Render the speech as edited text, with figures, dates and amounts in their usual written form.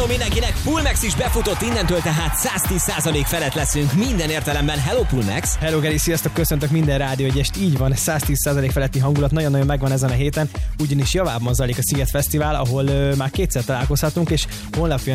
Hello mindenkinek, Pullmax is befutott, innentől tehát 110% felett leszünk minden értelemben. Hello Pullmax! Hello Geri, sziasztok, köszöntök minden rádióegyest. Így van, 110% feletti hangulat nagyon-nagyon megvan ezen a héten, ugyanis javában zajlik a Sziget Fesztivál, ahol már kétszer találkozhatunk, és holnap jön